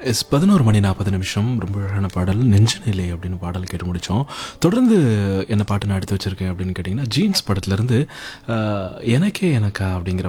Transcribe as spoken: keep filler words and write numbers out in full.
S பதினோரு மணி நாற்பது நிமிஷம். ரொம்ப அழகான பாடல் நெஞ்ச நிலை அப்படின்னு பாடல் கேட்டு முடித்தோம். தொடர்ந்து என்ன பாட்டு நான் எடுத்து வச்சுருக்கேன் அப்படின்னு கேட்டிங்கன்னா, ஜீன்ஸ் படத்துலேருந்து எனக்கே எனக்கா அப்படிங்கிற